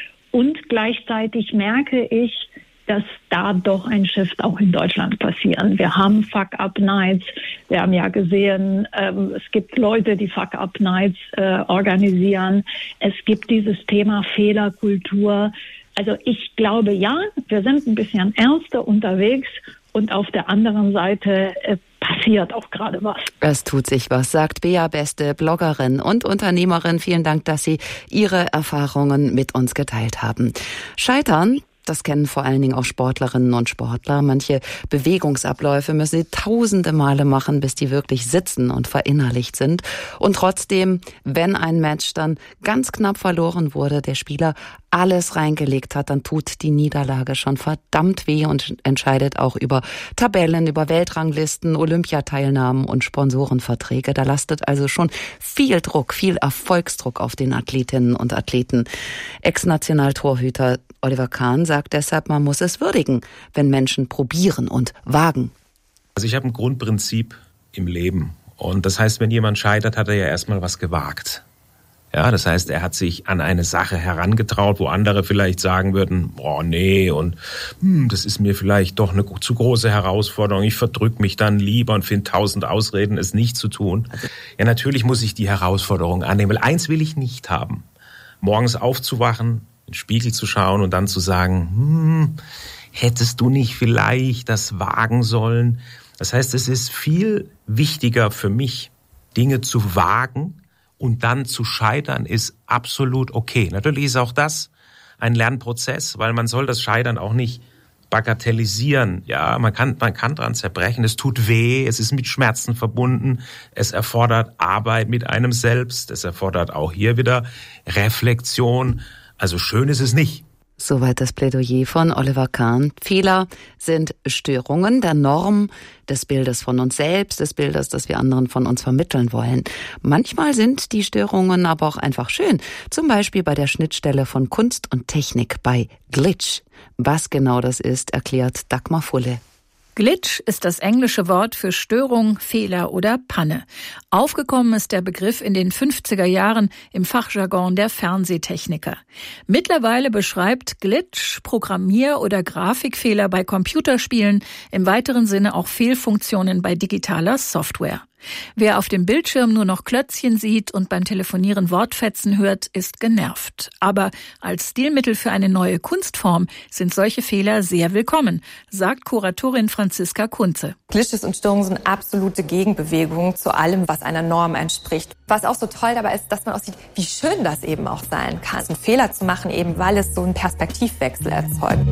Und gleichzeitig merke ich, dass da doch ein Shift auch in Deutschland passieren. Wir haben Fuck-Up-Nights. Wir haben ja gesehen, ähm, es gibt Leute, die Fuck-Up-Nights äh, organisieren. Es gibt dieses Thema Fehlerkultur. Also ich glaube, ja, wir sind ein bisschen ernster unterwegs und auf der anderen Seite äh, passiert auch gerade was. Es tut sich was, sagt Bea Beste, Bloggerin und Unternehmerin. Vielen Dank, dass Sie Ihre Erfahrungen mit uns geteilt haben. Scheitern, das kennen vor allen Dingen auch Sportlerinnen und Sportler. Manche Bewegungsabläufe müssen sie tausende Male machen, bis die wirklich sitzen und verinnerlicht sind. Und trotzdem, wenn ein Match dann ganz knapp verloren wurde, der Spieler alles reingelegt hat, dann tut die Niederlage schon verdammt weh und entscheidet auch über Tabellen, über Weltranglisten, Olympiateilnahmen und Sponsorenverträge. Da lastet also schon viel Druck, viel Erfolgsdruck auf den Athletinnen und Athleten. Ex-Nationaltorhüter Oliver Kahn sagt deshalb, man muss es würdigen, wenn Menschen probieren und wagen. Also ich habe ein Grundprinzip im Leben. Und das heißt, wenn jemand scheitert, hat er ja erstmal was gewagt. Ja, das heißt, er hat sich an eine Sache herangetraut, wo andere vielleicht sagen würden, oh nee, und hm, das ist mir vielleicht doch eine zu große Herausforderung. Ich verdrück mich dann lieber und finde tausend Ausreden, es nicht zu tun. Ja, natürlich muss ich die Herausforderung annehmen, weil eins will ich nicht haben. Morgens aufzuwachen, in den Spiegel zu schauen und dann zu sagen, hm, hättest du nicht vielleicht das wagen sollen? Das heißt, es ist viel wichtiger für mich, Dinge zu wagen, und dann zu scheitern ist absolut okay. Natürlich ist auch das ein Lernprozess, weil man soll das Scheitern auch nicht bagatellisieren. Ja, man kann, man kann dran zerbrechen. Es tut weh, es ist mit Schmerzen verbunden. Es erfordert Arbeit mit einem selbst. Es erfordert auch hier wieder Reflexion. Also schön ist es nicht. Soweit das Plädoyer von Oliver Kahn. Fehler sind Störungen der Norm, des Bildes von uns selbst, des Bildes, das wir anderen von uns vermitteln wollen. Manchmal sind die Störungen aber auch einfach schön. Zum Beispiel bei der Schnittstelle von Kunst und Technik bei Glitch. Was genau das ist, erklärt Dagmar Fulle. Glitch ist das englische Wort für Störung, Fehler oder Panne. Aufgekommen ist der Begriff in den fünfziger Jahren im Fachjargon der Fernsehtechniker. Mittlerweile beschreibt Glitch Programmier- oder Grafikfehler bei Computerspielen, im weiteren Sinne auch Fehlfunktionen bei digitaler Software. Wer auf dem Bildschirm nur noch Klötzchen sieht und beim Telefonieren Wortfetzen hört, ist genervt. Aber als Stilmittel für eine neue Kunstform sind solche Fehler sehr willkommen, sagt Kuratorin Franziska Kunze. Glitches und Störungen sind absolute Gegenbewegungen zu allem, was einer Norm entspricht. Was auch so toll dabei ist, dass man auch sieht, wie schön das eben auch sein kann. Einen Fehler zu machen, eben weil es so einen Perspektivwechsel erzeugt.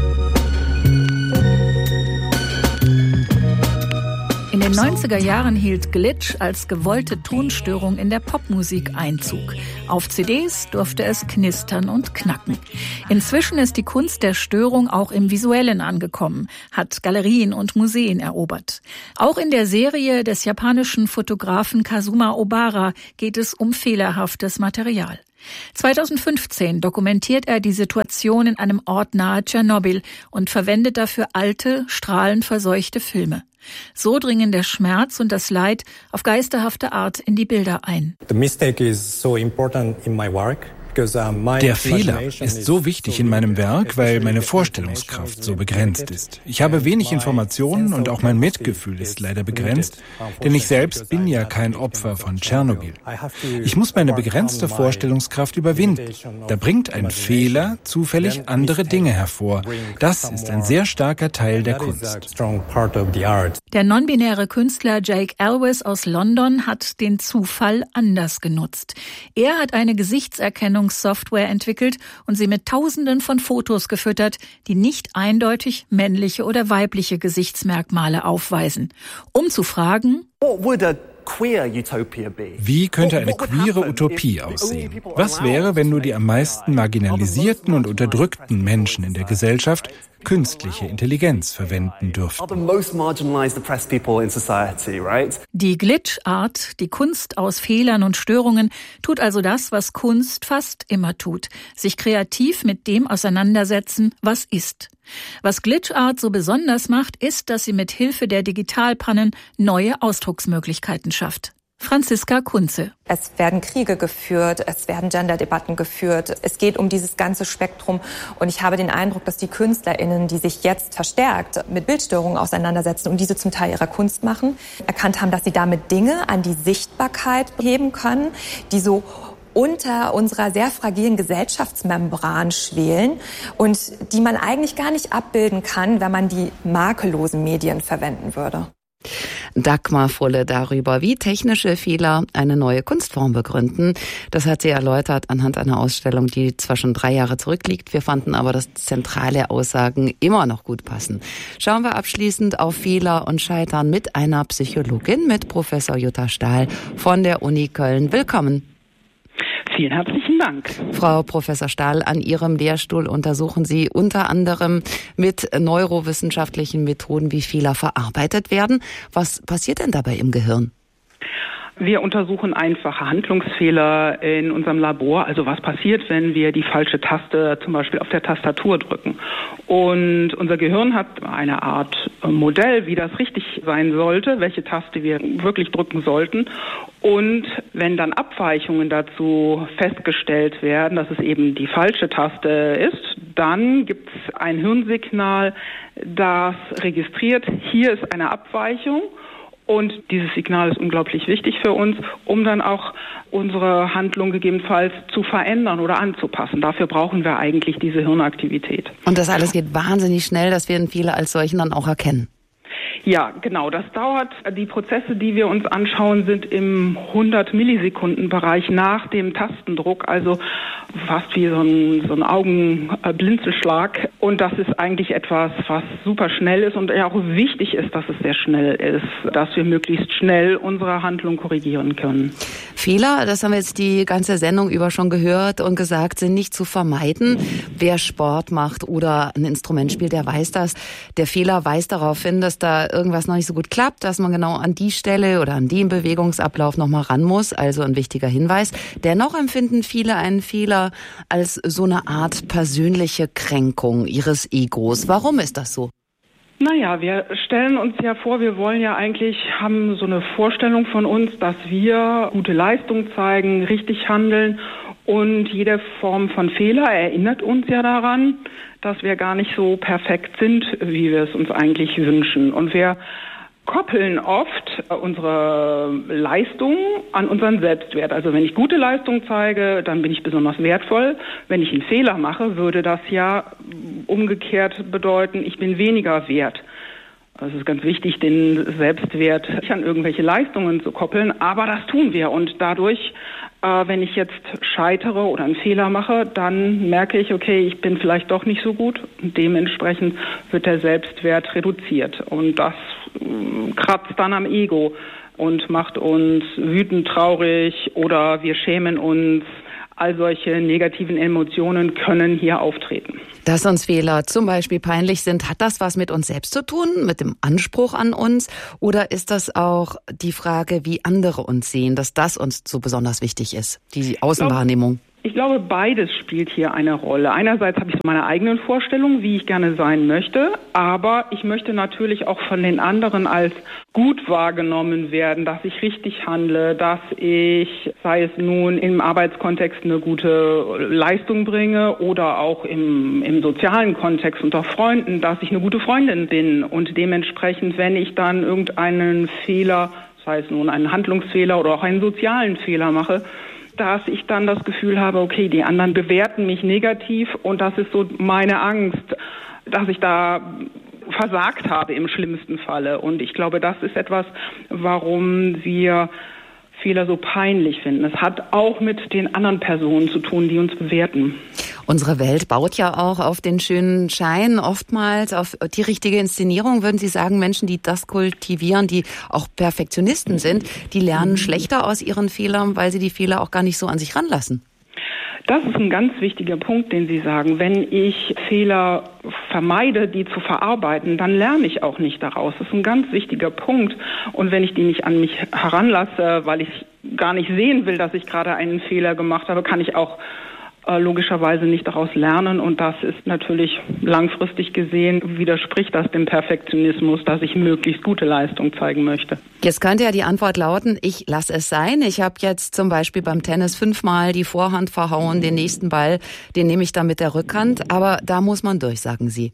In den neunziger Jahren hielt Glitch als gewollte Tonstörung in der Popmusik Einzug. Auf C Ds durfte es knistern und knacken. Inzwischen ist die Kunst der Störung auch im Visuellen angekommen, hat Galerien und Museen erobert. Auch in der Serie des japanischen Fotografen Kazuma Obara geht es um fehlerhaftes Material. zweitausendfünfzehn dokumentiert er die Situation in einem Ort nahe Tschernobyl und verwendet dafür alte, strahlenverseuchte Filme. So dringen der Schmerz und das Leid auf geisterhafte Art in die Bilder ein. The mistake is so important in my work. Der Fehler ist so wichtig in meinem Werk, weil meine Vorstellungskraft so begrenzt ist. Ich habe wenig Informationen und auch mein Mitgefühl ist leider begrenzt, denn ich selbst bin ja kein Opfer von Tschernobyl. Ich muss meine begrenzte Vorstellungskraft überwinden. Da bringt ein Fehler zufällig andere Dinge hervor. Das ist ein sehr starker Teil der Kunst. Der non-binäre Künstler Jake Elwes aus London hat den Zufall anders genutzt. Er hat eine Gesichtserkennung Software entwickelt und sie mit Tausenden von Fotos gefüttert, die nicht eindeutig männliche oder weibliche Gesichtsmerkmale aufweisen. Um zu fragen, wie könnte eine queere Utopie aussehen? Was wäre, wenn nur die am meisten marginalisierten und unterdrückten Menschen in der Gesellschaft künstliche Intelligenz verwenden dürften? Die Glitch-Art, die Kunst aus Fehlern und Störungen, tut also das, was Kunst fast immer tut: sich kreativ mit dem auseinandersetzen, was ist. Was Glitch-Art so besonders macht, ist, dass sie mit Hilfe der Digitalpannen neue Ausdrucksmöglichkeiten schafft. Franziska Kunze. Es werden Kriege geführt, es werden Gender-Debatten geführt. Es geht um dieses ganze Spektrum. Und ich habe den Eindruck, dass die KünstlerInnen, die sich jetzt verstärkt mit Bildstörungen auseinandersetzen und diese zum Teil ihrer Kunst machen, erkannt haben, dass sie damit Dinge an die Sichtbarkeit heben können, die so unter unserer sehr fragilen Gesellschaftsmembran schwelen und die man eigentlich gar nicht abbilden kann, wenn man die makellosen Medien verwenden würde. Dagmar Fulle darüber, wie technische Fehler eine neue Kunstform begründen. Das hat sie erläutert anhand einer Ausstellung, die zwar schon drei Jahre zurückliegt. Wir fanden aber, dass zentrale Aussagen immer noch gut passen. Schauen wir abschließend auf Fehler und Scheitern mit einer Psychologin, mit Professor Jutta Stahl von der Uni Köln. Willkommen. Vielen herzlichen Dank. Frau Professor Stahl, an Ihrem Lehrstuhl untersuchen Sie unter anderem mit neurowissenschaftlichen Methoden, wie Fehler verarbeitet werden. Was passiert denn dabei im Gehirn? Wir untersuchen einfache Handlungsfehler in unserem Labor. Also was passiert, wenn wir die falsche Taste zum Beispiel auf der Tastatur drücken. Und unser Gehirn hat eine Art Modell, wie das richtig sein sollte, welche Taste wir wirklich drücken sollten. Und wenn dann Abweichungen dazu festgestellt werden, dass es eben die falsche Taste ist, dann gibt es ein Hirnsignal, das registriert, hier ist eine Abweichung. Und dieses Signal ist unglaublich wichtig für uns, um dann auch unsere Handlung gegebenenfalls zu verändern oder anzupassen. Dafür brauchen wir eigentlich diese Hirnaktivität. Und das alles geht wahnsinnig schnell, dass wir einen Fehler als solchen dann auch erkennen. Ja, genau. Das dauert. Die Prozesse, die wir uns anschauen, sind im hundert Millisekunden Bereich nach dem Tastendruck, also fast wie so ein, so ein Augenblinzelschlag. Und das ist eigentlich etwas, was super schnell ist und ja auch wichtig ist, dass es sehr schnell ist, dass wir möglichst schnell unsere Handlung korrigieren können. Fehler, das haben wir jetzt die ganze Sendung über schon gehört und gesagt, sind nicht zu vermeiden. Wer Sport macht oder ein Instrument spielt, der weiß das. Der Fehler weist darauf hin, dass da irgendwas noch nicht so gut klappt, dass man genau an die Stelle oder an den Bewegungsablauf noch mal ran muss. Also ein wichtiger Hinweis. Dennoch empfinden viele einen Fehler als so eine Art persönliche Kränkung ihres Egos. Warum ist das so? Naja, wir stellen uns ja vor, wir wollen ja eigentlich, haben so eine Vorstellung von uns, dass wir gute Leistung zeigen, richtig handeln. Und jede Form von Fehler erinnert uns ja daran, dass wir gar nicht so perfekt sind, wie wir es uns eigentlich wünschen. Und wir koppeln oft unsere Leistung an unseren Selbstwert. Also wenn ich gute Leistung zeige, dann bin ich besonders wertvoll. Wenn ich einen Fehler mache, würde das ja umgekehrt bedeuten, ich bin weniger wert. Also es ist ganz wichtig, den Selbstwert nicht an irgendwelche Leistungen zu koppeln, aber das tun wir. Und dadurch, äh, wenn ich jetzt scheitere oder einen Fehler mache, dann merke ich, okay, ich bin vielleicht doch nicht so gut. Und dementsprechend wird der Selbstwert reduziert. Und das äh, kratzt dann am Ego und macht uns wütend, traurig oder wir schämen uns. All solche negativen Emotionen können hier auftreten. Dass uns Fehler zum Beispiel peinlich sind, hat das was mit uns selbst zu tun, mit dem Anspruch an uns? Oder ist das auch die Frage, wie andere uns sehen, dass das uns so besonders wichtig ist, die Außenwahrnehmung? Ich glaube, beides spielt hier eine Rolle. Einerseits habe ich so meine eigenen Vorstellungen, wie ich gerne sein möchte, aber ich möchte natürlich auch von den anderen als gut wahrgenommen werden, dass ich richtig handle, dass ich, sei es nun im Arbeitskontext, eine gute Leistung bringe oder auch im, im sozialen Kontext unter Freunden, dass ich eine gute Freundin bin und dementsprechend, wenn ich dann irgendeinen Fehler, sei es nun einen Handlungsfehler oder auch einen sozialen Fehler mache, dass ich dann das Gefühl habe, okay, die anderen bewerten mich negativ und das ist so meine Angst, dass ich da versagt habe im schlimmsten Falle. Und ich glaube, das ist etwas, warum wir Fehler so peinlich finden. Es hat auch mit den anderen Personen zu tun, die uns bewerten. Unsere Welt baut ja auch auf den schönen Schein, oftmals auf die richtige Inszenierung. Würden Sie sagen, Menschen, die das kultivieren, die auch Perfektionisten sind, die lernen schlechter aus ihren Fehlern, weil sie die Fehler auch gar nicht so an sich ranlassen? Das ist ein ganz wichtiger Punkt, den Sie sagen. Wenn ich Fehler vermeide, die zu verarbeiten, dann lerne ich auch nicht daraus. Das ist ein ganz wichtiger Punkt. Und wenn ich die nicht an mich heranlasse, weil ich gar nicht sehen will, dass ich gerade einen Fehler gemacht habe, kann ich auch äh, logischerweise nicht daraus lernen. Und das ist natürlich langfristig gesehen, widerspricht das dem Perfektionismus, dass ich möglichst gute Leistung zeigen möchte. Jetzt könnte ja die Antwort lauten, ich lasse es sein. Ich habe jetzt zum Beispiel beim Tennis fünfmal die Vorhand verhauen, den nächsten Ball, den nehme ich dann mit der Rückhand. Aber da muss man durch, sagen Sie.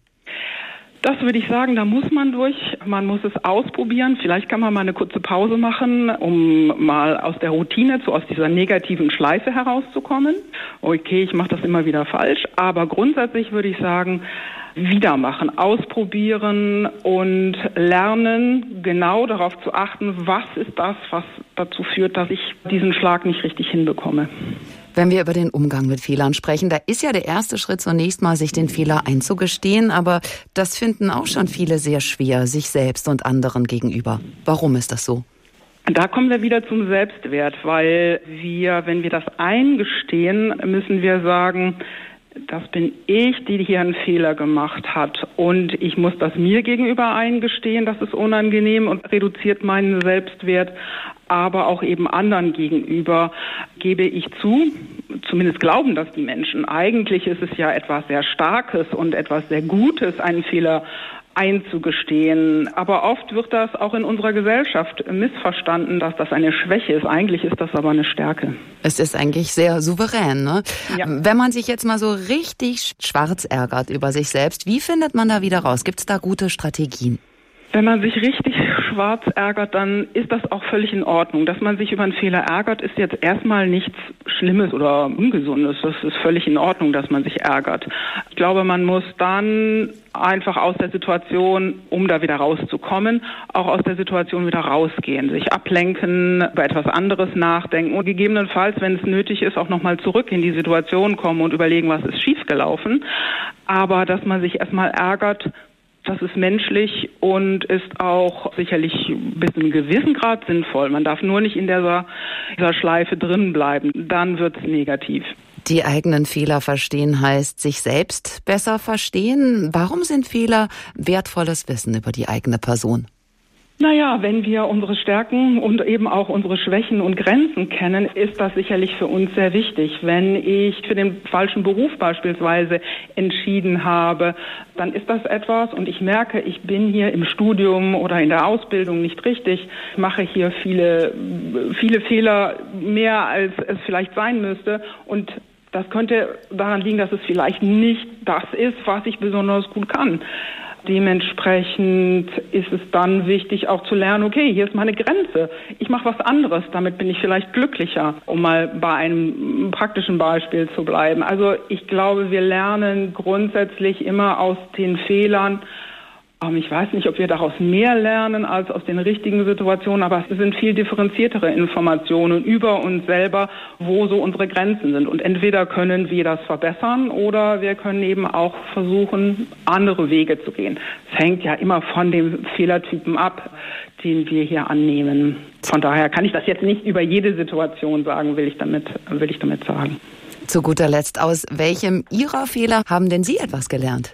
Das würde ich sagen, da muss man durch. Man muss es ausprobieren. Vielleicht kann man mal eine kurze Pause machen, um mal aus der Routine, zu, aus dieser negativen Schleife herauszukommen. Okay, ich mache das immer wieder falsch. Aber grundsätzlich würde ich sagen, wieder machen, ausprobieren und lernen, genau darauf zu achten, was ist das, was dazu führt, dass ich diesen Schlag nicht richtig hinbekomme. Wenn wir über den Umgang mit Fehlern sprechen, da ist ja der erste Schritt zunächst mal, sich den Fehler einzugestehen. Aber das finden auch schon viele sehr schwer, sich selbst und anderen gegenüber. Warum ist das so? Da kommen wir wieder zum Selbstwert, weil wir, wenn wir das eingestehen, müssen wir sagen, das bin ich, die hier einen Fehler gemacht hat. Und ich muss das mir gegenüber eingestehen, das ist unangenehm und reduziert meinen Selbstwert. Aber auch eben anderen gegenüber gebe ich zu, zumindest glauben das die Menschen. Eigentlich ist es ja etwas sehr Starkes und etwas sehr Gutes, einen Fehler einzugestehen. Aber oft wird das auch in unserer Gesellschaft missverstanden, dass das eine Schwäche ist. Eigentlich ist das aber eine Stärke. Es ist eigentlich sehr souverän, ne? Ja. Wenn man sich jetzt mal so richtig schwarz ärgert über sich selbst, wie findet man da wieder raus? Gibt es da gute Strategien? Wenn man sich richtig schwarz ärgert, dann ist das auch völlig in Ordnung. Dass man sich über einen Fehler ärgert, ist jetzt erstmal nichts Schlimmes oder Ungesundes. Das ist völlig in Ordnung, dass man sich ärgert. Ich glaube, man muss dann einfach aus der Situation, um da wieder rauszukommen, auch aus der Situation wieder rausgehen, sich ablenken, über etwas anderes nachdenken und gegebenenfalls, wenn es nötig ist, auch nochmal zurück in die Situation kommen und überlegen, was ist schiefgelaufen. Aber dass man sich erstmal ärgert, das ist menschlich und ist auch sicherlich bis zu einem gewissen Grad sinnvoll. Man darf nur nicht in dieser, dieser Schleife drin bleiben. Dann wird es negativ. Die eigenen Fehler verstehen heißt, sich selbst besser verstehen. Warum sind Fehler wertvolles Wissen über die eigene Person? Naja, wenn wir unsere Stärken und eben auch unsere Schwächen und Grenzen kennen, ist das sicherlich für uns sehr wichtig. Wenn ich für den falschen Beruf beispielsweise entschieden habe, dann ist das etwas und ich merke, ich bin hier im Studium oder in der Ausbildung nicht richtig, ich mache hier viele, viele Fehler mehr, als es vielleicht sein müsste und das könnte daran liegen, dass es vielleicht nicht das ist, was ich besonders gut kann. Dementsprechend ist es dann wichtig, auch zu lernen, okay, hier ist meine Grenze. Ich mache was anderes, damit bin ich vielleicht glücklicher, um mal bei einem praktischen Beispiel zu bleiben. Also ich glaube, wir lernen grundsätzlich immer aus den Fehlern. Ich weiß nicht, ob wir daraus mehr lernen als aus den richtigen Situationen, aber es sind viel differenziertere Informationen über uns selber, wo so unsere Grenzen sind. Und entweder können wir das verbessern oder wir können eben auch versuchen, andere Wege zu gehen. Es hängt ja immer von dem Fehlertypen ab, den wir hier annehmen. Von daher kann ich das jetzt nicht über jede Situation sagen, will ich damit, will ich damit sagen. Zu guter Letzt, aus welchem Ihrer Fehler haben denn Sie etwas gelernt?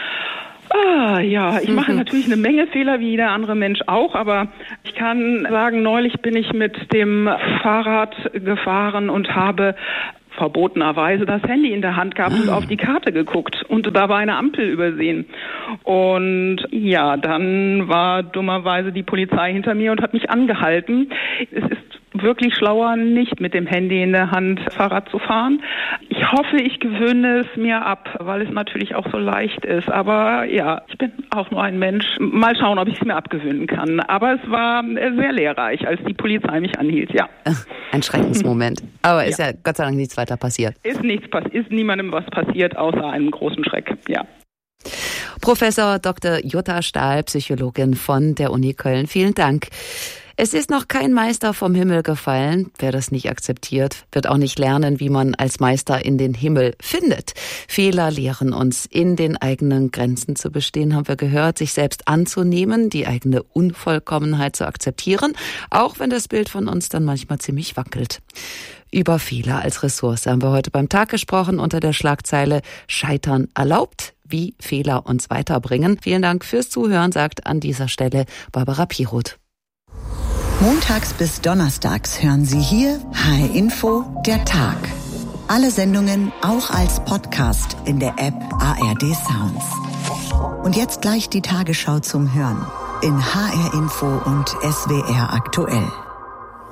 Ah, ja, ich mache natürlich eine Menge Fehler, wie jeder andere Mensch auch, aber ich kann sagen, neulich bin ich mit dem Fahrrad gefahren und habe verbotenerweise das Handy in der Hand gehabt und auf die Karte geguckt und da war eine Ampel übersehen. Und ja, dann war dummerweise die Polizei hinter mir und hat mich angehalten. Es ist wirklich schlauer, nicht mit dem Handy in der Hand Fahrrad zu fahren. Ich hoffe, ich gewöhne es mir ab, weil es natürlich auch so leicht ist. Aber ja, ich bin auch nur ein Mensch. Mal schauen, ob ich es mir abgewöhnen kann. Aber es war sehr lehrreich, als die Polizei mich anhielt, ja. Ein Schreckensmoment. Aber ist ja. ja Gott sei Dank nichts weiter passiert. Ist nichts, ist niemandem was passiert, außer einem großen Schreck, ja. Professor Doktor Jutta Stahl, Psychologin von der Uni Köln. Vielen Dank. Es ist noch kein Meister vom Himmel gefallen. Wer das nicht akzeptiert, wird auch nicht lernen, wie man als Meister in den Himmel findet. Fehler lehren uns, in den eigenen Grenzen zu bestehen, haben wir gehört, sich selbst anzunehmen, die eigene Unvollkommenheit zu akzeptieren, auch wenn das Bild von uns dann manchmal ziemlich wackelt. Über Fehler als Ressource haben wir heute beim Tag gesprochen unter der Schlagzeile Scheitern erlaubt, wie Fehler uns weiterbringen. Vielen Dank fürs Zuhören, sagt an dieser Stelle Barbara Piroth. Montags bis donnerstags hören Sie hier H R Info, der Tag. Alle Sendungen auch als Podcast in der App A R D Sounds. Und jetzt gleich die Tagesschau zum Hören in H R Info und S W R aktuell.